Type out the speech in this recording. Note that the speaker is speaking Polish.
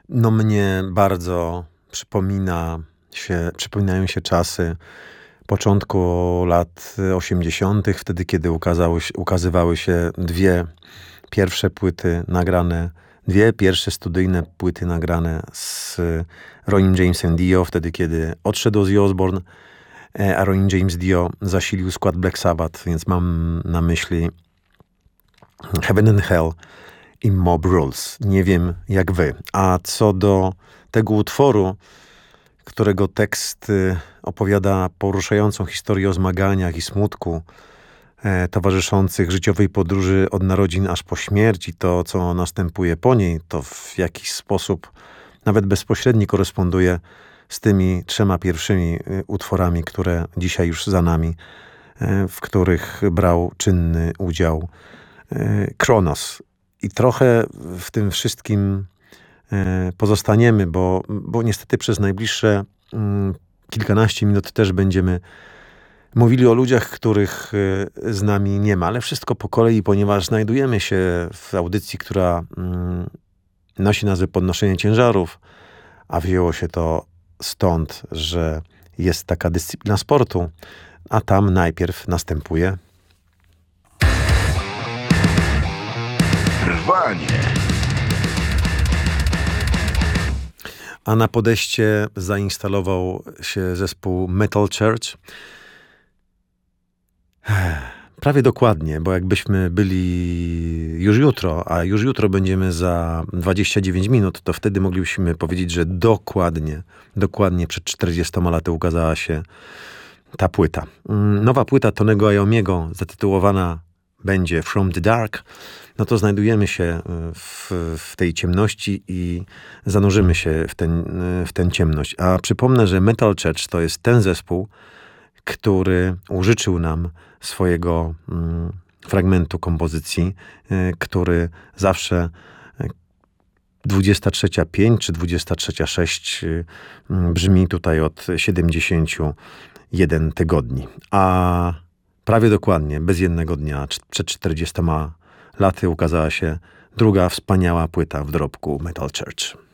No mnie bardzo przypominają się czasy początku lat 80., wtedy kiedy ukazywały się dwie pierwsze studyjne płyty nagrane z Ronnie Jamesem Dio, wtedy kiedy odszedł Ozzy Osbourne, a Ronnie James Dio zasilił skład Black Sabbath, więc mam na myśli Heaven and Hell i Mob Rules. Nie wiem jak wy. A co do tego utworu, którego tekst opowiada poruszającą historię o zmaganiach i smutku towarzyszących życiowej podróży od narodzin aż po śmierć i to, co następuje po niej, to w jakiś sposób nawet bezpośredni koresponduje z tymi trzema pierwszymi utworami, które dzisiaj już za nami, w których brał czynny udział Kronos. I trochę w tym wszystkim pozostaniemy, bo niestety przez najbliższe kilkanaście minut też będziemy mówili o ludziach, których z nami nie ma, ale wszystko po kolei, ponieważ znajdujemy się w audycji, która nosi nazwę Podnoszenie ciężarów, a wzięło się to stąd, że jest taka dyscyplina sportu, a tam najpierw następuje Rwanie. A na podejście zainstalował się zespół Metal Church. Prawie dokładnie, bo jakbyśmy byli już jutro, a już jutro będziemy za 29 minut, to wtedy moglibyśmy powiedzieć, że dokładnie przed 40 laty ukazała się ta płyta. Nowa płyta Tonego Iommiego, zatytułowana będzie From the Dark. No to znajdujemy się w tej ciemności i zanurzymy się w tę ciemność. A przypomnę, że Metal Church to jest ten zespół, który użyczył nam swojego fragmentu kompozycji, który zawsze 23:05 czy 23:06 brzmi tutaj od 71 tygodni. A prawie dokładnie, bez jednego dnia, przed 40 laty ukazała się druga wspaniała płyta w dorobku Metal Church.